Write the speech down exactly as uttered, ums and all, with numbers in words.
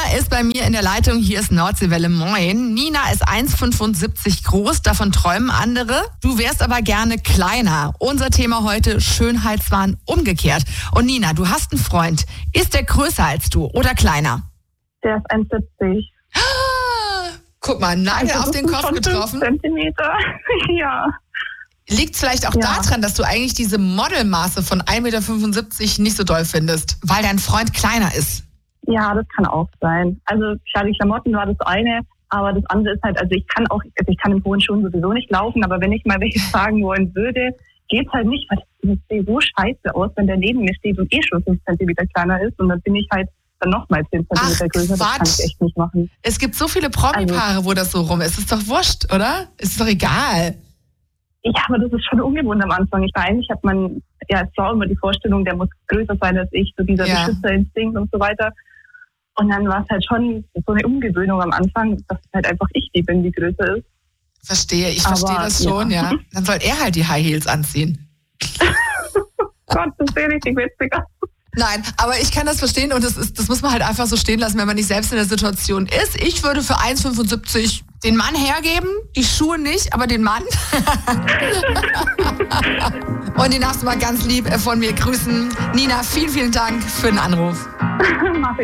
ist bei mir in der Leitung. Hier ist Nordseewelle. Moin. Nina ist eins Komma fünfundsiebzig groß, davon träumen andere. Du wärst aber gerne kleiner. Unser Thema heute, Schönheitswahn umgekehrt. Und Nina, du hast einen Freund. Ist der größer als du oder kleiner? Der ist eins Komma siebzig. Guck mal, Nagel Also auf den Kopf getroffen. Zentimeter. Ja. Liegt es vielleicht auch Ja. daran, dass du eigentlich diese Modelmaße von eins Komma fünfundsiebzig Meter nicht so doll findest, weil dein Freund kleiner ist? Ja, das kann auch sein. Also klar, die Klamotten war das eine, aber das andere ist halt, also ich kann auch, also ich kann im hohen Schuhen sowieso nicht laufen, aber wenn ich mal welche tragen wollen würde, geht's halt nicht, weil das sieht so scheiße aus, wenn der neben mir steht und eh schon fünf Zentimeter kleiner ist und dann bin ich halt dann nochmal zehn Zentimeter Ach, größer. Das kann Quatsch. ich echt nicht machen. Es gibt so viele Promi-Paare, wo das so rum ist. Ist doch wurscht, oder? Ist doch egal. Ja, aber das ist schon ungewohnt am Anfang. Ich meine, ich habe man ja als Frau immer die Vorstellung, der muss größer sein als ich, so dieser Ja. Beschützerinstinkt und so weiter. Und dann war es halt schon so eine Umgewöhnung am Anfang, dass halt einfach ich die bin, die größer ist. Verstehe, ich Aber, verstehe das schon, ja. ja. Dann soll er halt die High Heels anziehen. Gott, das sehe richtig witzig aus. Nein, aber ich kann das verstehen und das, ist, das muss man halt einfach so stehen lassen, wenn man nicht selbst in der Situation ist. Ich würde für eins Komma fünfundsiebzig den Mann hergeben, die Schuhe nicht, aber den Mann. Und den darfst du mal ganz lieb von mir grüßen. Nina, vielen, vielen Dank für den Anruf. Mach ich.